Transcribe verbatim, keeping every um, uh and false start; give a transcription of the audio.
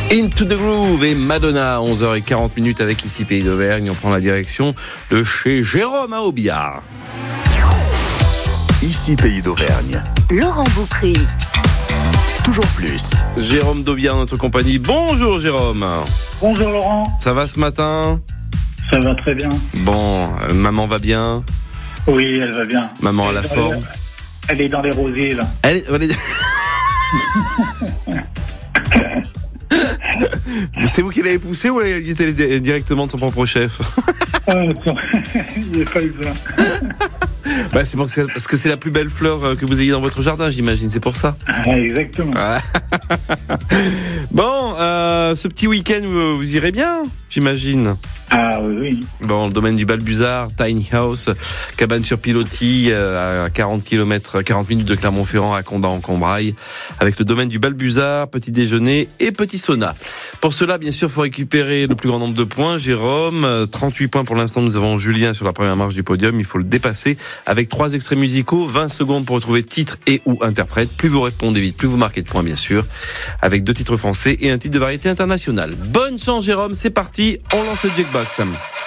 Into the Groove et Madonna, onze heures quarante avec ici Pays d'Auvergne. On prend la direction de chez Jérôme à Aubiard. Ici Pays d'Auvergne. Laurent Boukry. Toujours plus. Jérôme d'Aubiard, notre compagnie. Bonjour Jérôme. Bonjour Laurent. Ça va ce matin ? Ça va très bien. Bon, euh, maman va bien ? Oui, elle va bien. Maman à la elle forme est, elle est dans les rosiers là. Elle est... Elle est... Mais c'est vous qui l'avez poussé ou elle était directement de son propre chef ? Ah, il est pas eu besoin. Bah, c'est parce que, parce que c'est la plus belle fleur que vous ayez dans votre jardin, j'imagine, c'est pour ça. Ah, exactement. Ah. Bon, euh, ce petit week-end, vous, vous irez bien, j'imagine. Ah oui, oui. Bon, le domaine du Balbuzard, Tiny House, cabane sur pilotis, euh, à quarante kilomètres, quarante minutes de Clermont-Ferrand à Condat en Combraille, avec le domaine du Balbuzard, petit déjeuner et petit sauna. Pour cela, bien sûr, il faut récupérer le plus grand nombre de points. Jérôme, trente-huit points pour l'instant, nous avons Julien sur la première marche du podium, il faut le dépasser avec trois extraits musicaux, vingt secondes pour retrouver titre et ou interprète. Plus vous répondez vite, plus vous marquez de points, bien sûr, avec deux titres français et un titre de variété internationale. Bonne chance, Jérôme, c'est parti, on lance le Jackbox.